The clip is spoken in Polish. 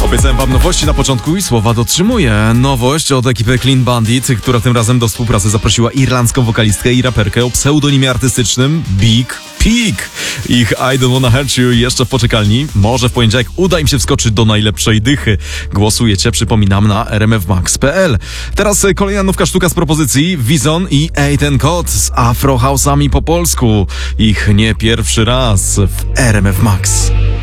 Obiecałem wam nowości na początku i słowa dotrzymuję. Nowość od ekipy Clean Bandit, która tym razem do współpracy zaprosiła irlandzką wokalistkę i raperkę o pseudonimie artystycznym Big Pig. Ich I Don't Wanna Hurt You jeszcze w poczekalni. Może w poniedziałek uda im się wskoczyć do najlepszej dychy. Głosujecie, przypominam, na rmfmax.pl. Teraz kolejna nówka sztuka z propozycji Wizon i Eitan Kot z Afro House'ami po polsku. Ich nie pierwszy raz w RMF Max.